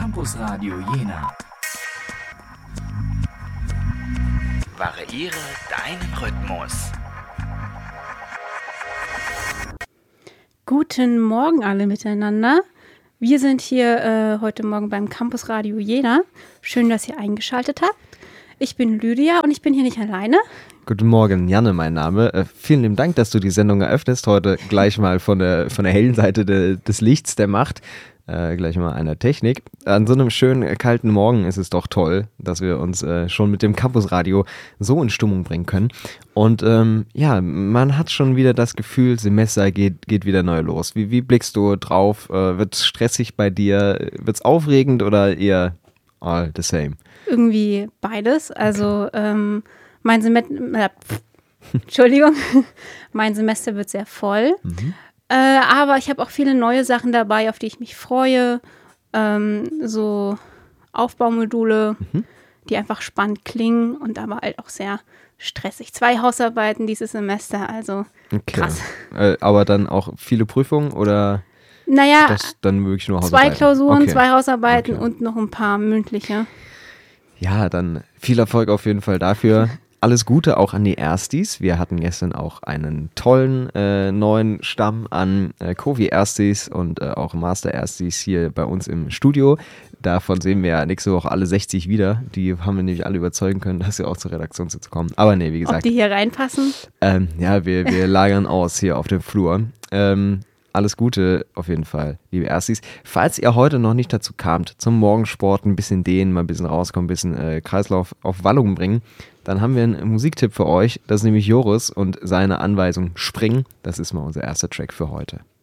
Campus Radio Jena. Variiere deinen Rhythmus. Guten Morgen alle miteinander. Wir sind hier heute Morgen beim Campus Radio Jena. Schön, dass ihr eingeschaltet habt. Ich bin Lydia und ich bin hier nicht alleine. Guten Morgen, Janne, mein Name. Vielen lieben Dank, dass du die Sendung eröffnest. Heute gleich mal von der hellen Seite des Lichts, der Macht. Gleich mal einer Technik. An so einem schönen, kalten Morgen ist es doch toll, dass wir uns schon mit dem Campusradio so in Stimmung bringen können. Und man hat schon wieder das Gefühl, Semester geht wieder neu los. Wie blickst du drauf? Wird's stressig bei dir? Wird's aufregend oder eher all the same? Irgendwie beides. Also mein Semester wird sehr voll. Aber ich habe auch viele neue Sachen dabei, auf die ich mich freue. So Aufbaumodule, die einfach spannend klingen und aber halt auch sehr stressig. 2 Hausarbeiten dieses Semester, also krass. Aber dann auch viele Prüfungen oder das dann wirklich nur Hausarbeiten? 2 Klausuren, okay. 2 Hausarbeiten und noch ein paar mündliche. Ja, dann viel Erfolg auf jeden Fall dafür. Alles Gute auch an die Erstis. Wir hatten gestern auch einen tollen neuen Stamm an Covi-Erstis und auch Master-Erstis hier bei uns im Studio. Davon sehen wir ja nächste Woche alle 60 wieder. Die haben wir nämlich alle überzeugen können, dass sie auch zur Redaktionssitzung kommen. Aber nee, wie gesagt. Ob die hier reinpassen? Wir lagern aus hier auf dem Flur. Alles Gute auf jeden Fall, liebe Erstis. Falls ihr heute noch nicht dazu kamt, zum Morgensport ein bisschen dehnen, mal ein bisschen rauskommen, ein bisschen Kreislauf auf Wallung bringen, dann haben wir einen Musiktipp für euch. Das ist nämlich Joris und seine Anweisung Springen. Das ist mal unser erster Track für heute.